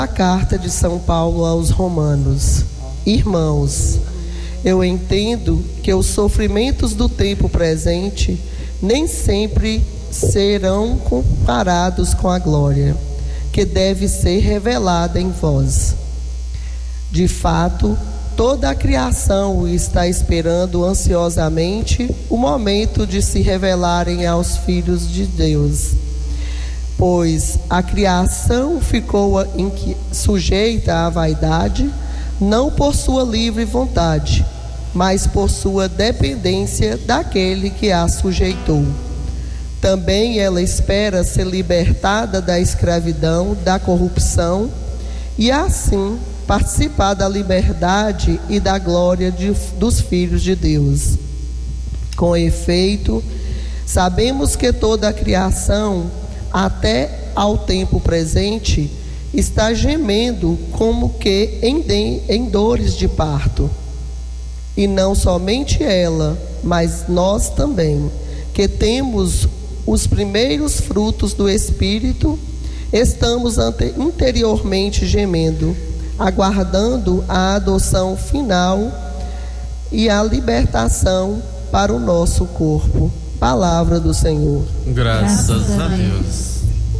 A carta de São Paulo aos Romanos. Irmãos, eu entendo que os sofrimentos do tempo presente nem sempre serão comparados com a glória que deve ser revelada em vós. De fato, toda a criação está esperando ansiosamente o momento de se revelarem aos filhos de Deus. Pois a criação ficou sujeita à vaidade, não por sua livre vontade, mas por sua dependência daquele que a sujeitou. Também ela espera ser libertada da escravidão, da corrupção, e assim participar da liberdade e da glória dos filhos de Deus. Com efeito, sabemos que toda a criação, até ao tempo presente, está gemendo como que em dores de parto. E não somente ela, mas nós também, que temos os primeiros frutos do Espírito, estamos interiormente gemendo, aguardando a adoção final e a libertação para o nosso corpo. Palavra do Senhor. Graças a Deus.